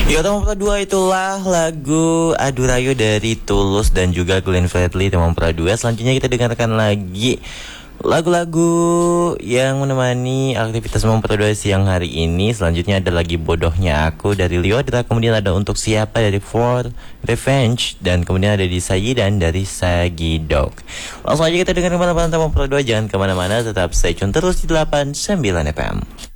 Ya, Teman Pradua itulah lagu Adu Rayu dari Tulus dan juga Glenn Fredly, Teman Pradua. Selanjutnya kita dengarkan lagi lagu-lagu yang menemani aktivitas Teman Pradua siang hari ini. Selanjutnya ada lagi Bodohnya Aku dari Liodra. Kemudian ada Untuk Siapa dari For Revenge. Dan kemudian ada Di Sayidan dari Sagidok. Langsung aja kita dengarkan malam-malam Teman Pradua. Jangan kemana-mana, tetap stay tune terus di 89 FM.